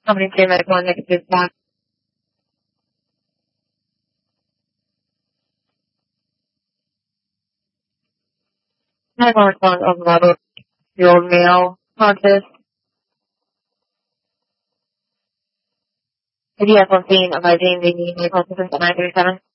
Company paramedic 1, negative 1. Medical response of 11-year-old male, conscious. ADF on scene, advising the medical assistance at 937.